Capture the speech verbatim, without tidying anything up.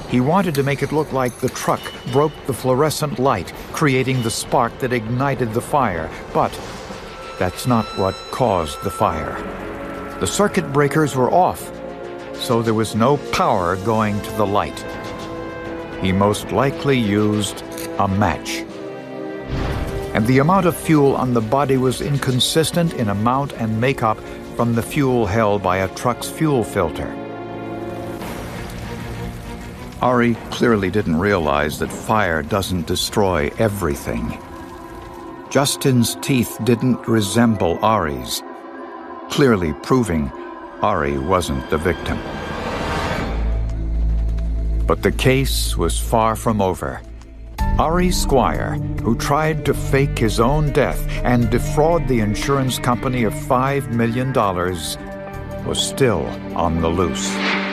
He wanted to make it look like the truck broke the fluorescent light, creating the spark that ignited the fire. But that's not what caused the fire. The circuit breakers were off, so there was no power going to the light. He most likely used a match. And the amount of fuel on the body was inconsistent in amount and makeup from the fuel held by a truck's fuel filter. Ari clearly didn't realize that fire doesn't destroy everything. Justin's teeth didn't resemble Ari's, clearly proving Ari wasn't the victim. But the case was far from over. Ari Squire, who tried to fake his own death and defraud the insurance company of five million dollars, was still on the loose.